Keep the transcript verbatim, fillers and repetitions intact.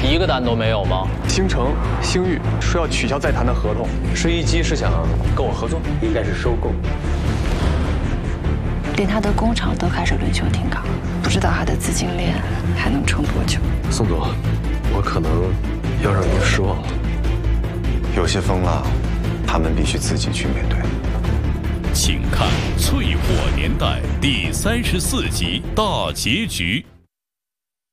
一个单都没有吗？ 星城、星域说要取消再谈的合同， 是一机是想跟我合作，应该是收购。 连他的工厂都开始轮休停岗，不知道他的资金链还能撑多久。 宋总，我可能要让您失望了。 有些风浪，他们必须自己去面对。 请看《淬火年代》第三十四集大结局。